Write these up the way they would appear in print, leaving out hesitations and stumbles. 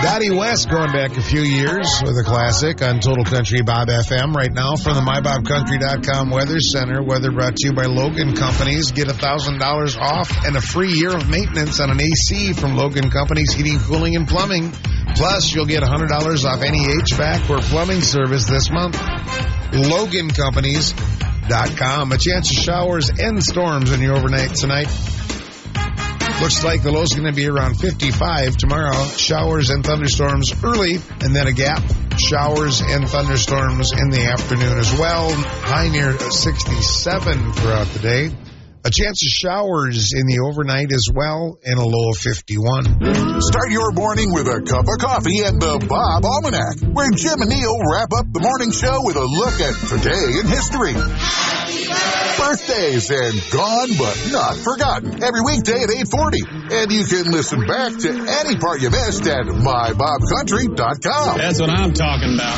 Dottie West going back a few years with a classic on Total Country Bob FM right now from the MyBobCountry.com Weather Center. Weather brought to you by Logan Companies. Get $1,000 off and a free year of maintenance on an AC from Logan Companies Heating, Cooling, and Plumbing. Plus, you'll get $100 off any HVAC or plumbing service this month. LoganCompanies.com. A chance of showers and storms in your overnight tonight. Looks like the low is going to be around 55 tomorrow. Showers and thunderstorms early, and then a gap. Showers and thunderstorms in the afternoon as well. High near 67 throughout the day. A chance of showers in the overnight as well, and a low of 51. Start your morning with a cup of coffee and the Bob Almanac, where Jim and Neil wrap up the morning show with a look at today in history. Birthdays and gone but not forgotten every weekday at 8:40. And you can listen back to any part you missed at MyBobCountry.com. That's what I'm talking about.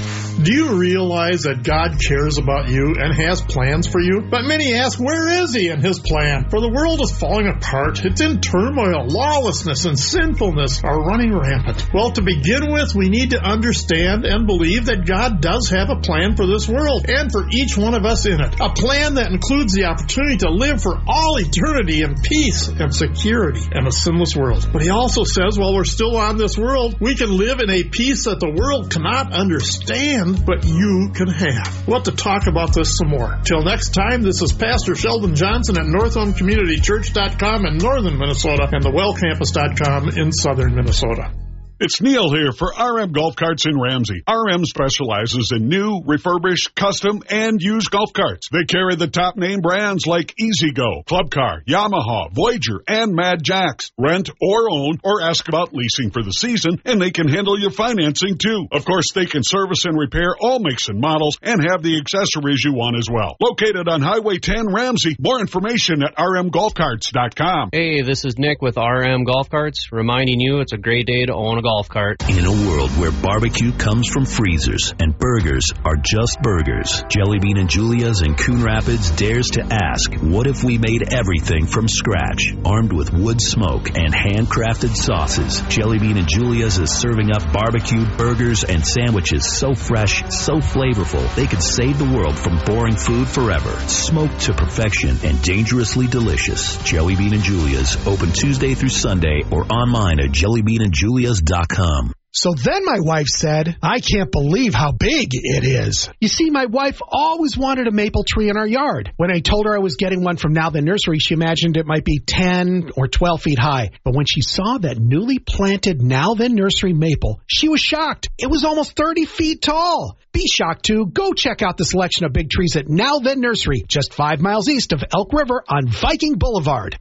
Do you realize that God cares about you and has plans for you? But many ask, where is he in his plan? For the world is falling apart. It's in turmoil. Lawlessness and sinfulness are running rampant. Well, to begin with, we need to understand and believe that God does have a plan for this world and for each one of us in it. A plan that includes the opportunity to live for all eternity in peace and security in a sinless world. But he also says, while we're still on this world, we can live in a peace that the world cannot understand, but you can have. We'll have to talk about this some more. Till next time, this is Pastor Sheldon Johnson at NorthhomeCommunityChurch.com in northern Minnesota and thewellcampus.com in southern Minnesota. It's Neil here for RM Golf Carts in Ramsey. RM specializes in new, refurbished, custom, and used golf carts. They carry the top name brands like E-Z-GO, Club Car, Yamaha, Voyager, and Mad Jacks. Rent or own or ask about leasing for the season, and they can handle your financing too. Of course, they can service and repair all makes and models and have the accessories you want as well. Located on Highway 10 Ramsey. More information at rmgolfcarts.com. Hey, this is Nick with RM Golf Carts, reminding you it's a great day to own a golf cart. In a world where barbecue comes from freezers and burgers are just burgers, Jelly Bean and Julia's in Coon Rapids dares to ask, what if we made everything from scratch? Armed with wood smoke and handcrafted sauces, Jelly Bean and Julia's is serving up barbecued burgers and sandwiches so fresh, so flavorful, they could save the world from boring food forever. Smoked to perfection and dangerously delicious. Jelly Bean and Julia's, open Tuesday through Sunday or online at jellybeanandjulias.com. So then my wife said, I can't believe how big it is. You see, my wife always wanted a maple tree in our yard. When I told her I was getting one from Now Then Nursery, she imagined it might be 10 or 12 feet high. But when she saw that newly planted Now Then Nursery maple, she was shocked. It was almost 30 feet tall. Be shocked too. Go check out the selection of big trees at Now Then Nursery, just 5 miles east of Elk River on Viking Boulevard.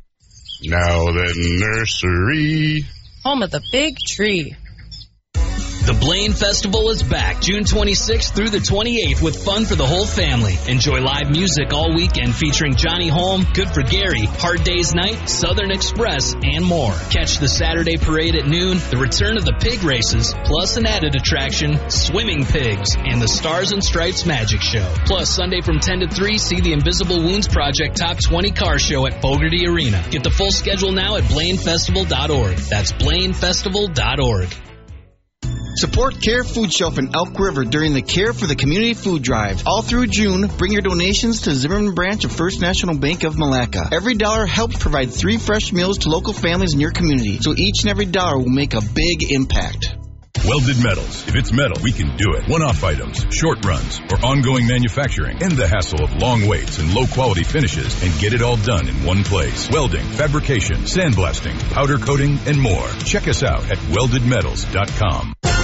Now Then Nursery, home of the big tree. The Blaine Festival is back June 26th through the 28th with fun for the whole family. Enjoy live music all weekend featuring Johnny Holm, Good for Gary, Hard Day's Night, Southern Express, and more. Catch the Saturday parade at noon, the return of the pig races, plus an added attraction, Swimming Pigs, and the Stars and Stripes Magic Show. Plus, Sunday from 10 to 3, see the Invisible Wounds Project Top 20 Car Show at Fogarty Arena. Get the full schedule now at BlaineFestival.org. That's BlaineFestival.org. Support Care Food Shelf in Elk River during the Care for the Community Food Drive. All through June, bring your donations to Zimmerman Branch of First National Bank of Malacca. Every dollar helps provide 3 fresh meals to local families in your community, so each and every dollar will make a big impact. Welded Metals. If it's metal, we can do it. One-off items, short runs, or ongoing manufacturing. End the hassle of long waits and low-quality finishes and get it all done in one place. Welding, fabrication, sandblasting, powder coating, and more. Check us out at weldedmetals.com.